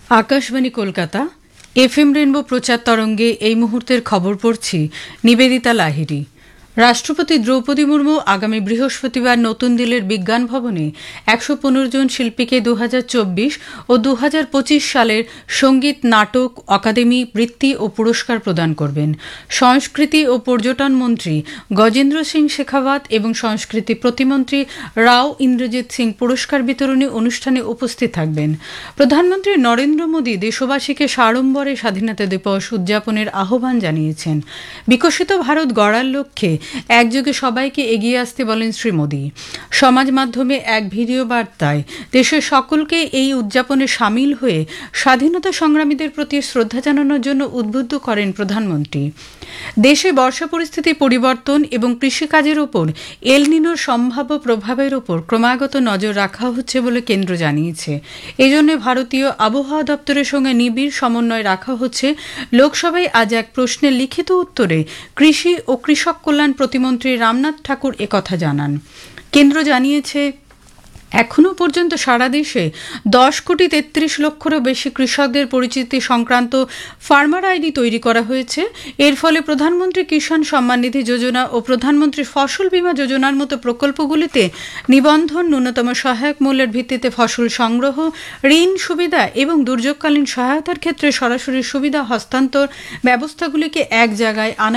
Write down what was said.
Akashvani Kolkata FM rainbow প্রচার তরঙ্গে এই মুহূর্তের খবর পড়ছি নিবেদিতা লাহিড়ী। রাষ্ট্রপতি দ্রৌপদী মুর্মু আগামী বৃহস্পতিবার নতুন দিল্লির বিজ্ঞান ভবনে ১১৫ জন শিল্পীকে ২০২৪ ও ২০২৫ সালের সঙ্গীত নাটক অকাদেমি বৃত্তি ও পুরস্কার প্রদান করবেন। সংস্কৃতি ও পর্যটন মন্ত্রী গজেন্দ্র সিং শেখাওয়াত এবং সংস্কৃতি প্রতিমন্ত্রী রাও ইন্দ্রজিৎ সিং পুরস্কার বিতরণী অনুষ্ঠানে উপস্থিত থাকবেন। প্রধানমন্ত্রী নরেন্দ্র মোদী দেশবাসীকে সাড়ম্বরে স্বাধীনতা দিবস উদযাপনের আহ্বান জানিয়েছেন। বিকশিত ভারত গড়ার লক্ষ্যে একযোগে সবাইকে এগিয়ে আসতে বলেন শ্রী মোদী। সমাজ মাধ্যমে এক ভিডিও বার্তায় দেশের সকলকে এই উদযাপনে সামিল হয়ে স্বাধীনতা সংগ্রামীদের প্রতি শ্রদ্ধা জানানোর জন্য উদ্বুদ্ধ করেন প্রধানমন্ত্রী। দেশে বর্ষা পরিস্থিতি পরিবর্তন এবং কৃষিকাজের ওপর এল নিনোর সম্ভাব্য প্রভাবের ওপর ক্রমাগত নজর রাখা হচ্ছে বলে কেন্দ্র জানিয়েছে। এজন্য ভারতীয় আবহাওয়া দপ্তরের সঙ্গে নিবিড় সমন্বয় রাখা হচ্ছে। লোকসভায় আজ এক প্রশ্নের লিখিত উত্তরে কৃষি ও কৃষক কল্যাণ প্রতিমন্ত্রী রামনাথ ঠাকুর একথা জানান। কেন্দ্র জানিয়েছে এখনও পর্যন্ত সারা দেশে 10,33,00,000-রও বেশি কৃষকদের পরিচিতি সংক্রান্ত ফার্মার আইডি তৈরি করা হয়েছে। এর ফলে প্রধানমন্ত্রী কিষাণ সম্মান নিধি যোজনা ও প্রধানমন্ত্রী ফসল বীমা যোজনার মতো প্রকল্পগুলিতে নিবন্ধন, ন্যূনতম সহায়ক মূল্যের ভিত্তিতে ফসল সংগ্রহ, ঋণ সুবিধা এবং দুর্যোগকালীন সহায়তার ক্ষেত্রে সরাসরি সুবিধা হস্তান্তর ব্যবস্থাগুলিকে এক জায়গায় আনা